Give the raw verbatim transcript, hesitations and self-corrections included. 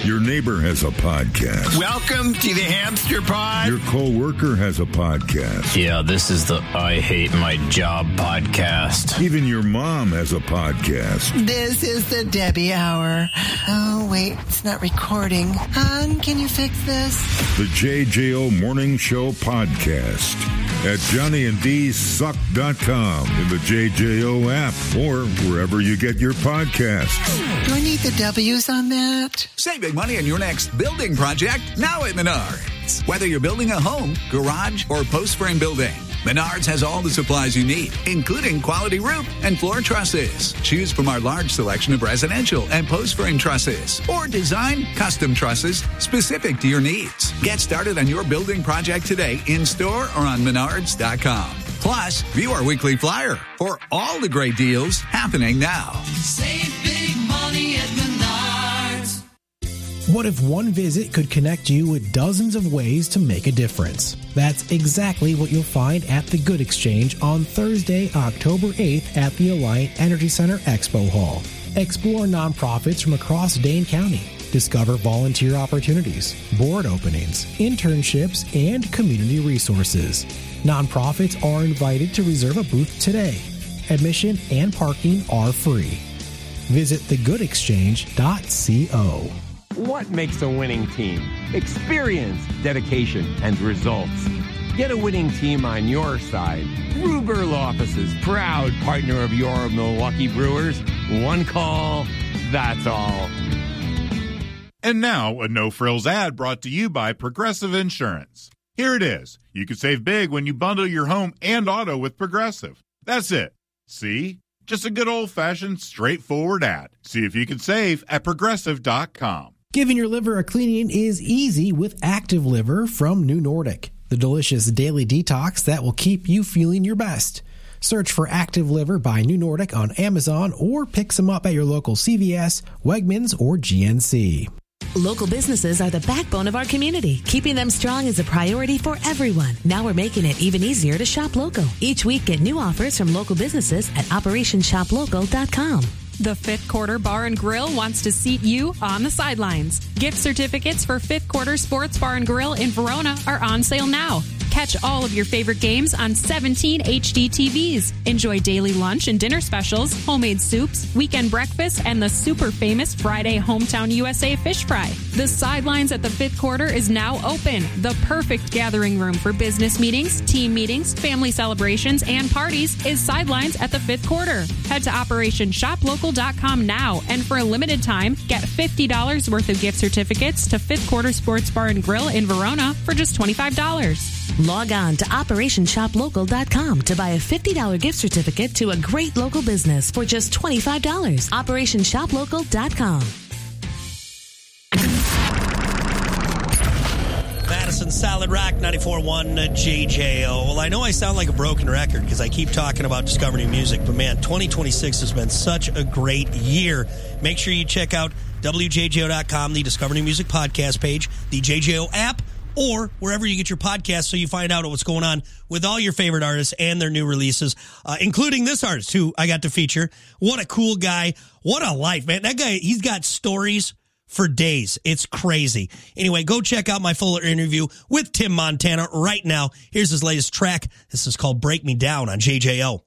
Your neighbor has a podcast. Welcome to the Hamster Pod. Your co-worker has a podcast. Yeah, this is the I Hate My Job podcast. Even your mom has a podcast. This is the Debbie Hour. Oh, wait, it's not recording. Hon, can you fix this? The J J O Morning Show podcast at Johnny and D's Suck dot com, in the J J O app, or wherever you get your podcasts. Do I need the W's on that? Save big money on your next building project now at Menards. Whether you're building a home, garage, or post-frame building, Menards has all the supplies you need, including quality roof and floor trusses. Choose from our large selection of residential and post-frame trusses, or design custom trusses specific to your needs. Get started on your building project today in-store or on Menards dot com. Plus, view our weekly flyer for all the great deals happening now. Save big money at Menards. What if one visit could connect you with dozens of ways to make a difference? That's exactly what you'll find at the Good Exchange on Thursday, October eighth at the Alliant Energy Center Expo Hall. Explore nonprofits from across Dane County. Discover volunteer opportunities, board openings, internships, and community resources. Nonprofits are invited to reserve a booth today. Admission and parking are free. Visit the good exchange dot co. What makes a winning team? Experience, dedication, and results. Get a winning team on your side. Ruber Law Offices, proud partner of your Milwaukee Brewers. One call, that's all. And now, a no-frills ad brought to you by Progressive Insurance. Here it is. You can save big when you bundle your home and auto with Progressive. That's it. See? Just a good old-fashioned, straightforward ad. See if you can save at Progressive dot com. Giving your liver a cleaning is easy with Active Liver from New Nordic, the delicious daily detox that will keep you feeling your best. Search for Active Liver by New Nordic on Amazon or pick some up at your local C V S, Wegmans, or G N C. Local businesses are the backbone of our community. Keeping them strong is a priority for everyone. Now we're making it even easier to shop local. Each week, get new offers from local businesses at operation shop local dot com. The Fifth Quarter Bar and Grill wants to seat you on the sidelines. Gift certificates for Fifth Quarter Sports Bar and Grill in Verona are on sale now. Catch all of your favorite games on seventeen H D T Vs. Enjoy daily lunch and dinner specials, homemade soups, weekend breakfast, and the super famous Friday Hometown U S A fish fry. The sidelines at the Fifth Quarter is now open. The perfect gathering room for business meetings, team meetings, family celebrations, and parties is Sidelines at the Fifth Quarter. Head to operation shop local dot com now, and for a limited time, get fifty dollars worth of gift certificates to Fifth Quarter Sports Bar and Grill in Verona for just twenty-five dollars. Log on to operation shop local dot com to buy a fifty dollars gift certificate to a great local business for just twenty-five dollars. operation shop local dot com. Madison Solid Rock ninety-four point one J J O. Well, I know I sound like a broken record because I keep talking about discovering new music, but man, twenty twenty-six has been such a great year. Make sure you check out W J J O dot com, the Discover New Music podcast page, the J J O app, or wherever you get your podcasts so you find out what's going on with all your favorite artists and their new releases, uh, including this artist who I got to feature. What a cool guy. What a life, man. That guy, he's got stories for days. It's crazy. Anyway, go check out my fuller interview with Tim Montana right now. Here's his latest track. This is called Break Me Down on J J O.